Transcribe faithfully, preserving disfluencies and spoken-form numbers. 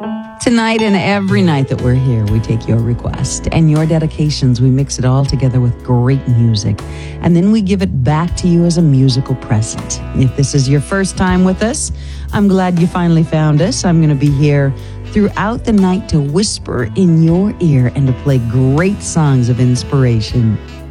Tonight and every night that we're here, we take your request and your dedications. We mix it all together with great music, and then we give it back to you as a musical present. If this is your first time with us, I'm glad you finally found us. I'm going to be here throughout the night to whisper in your ear and to play great songs of inspiration.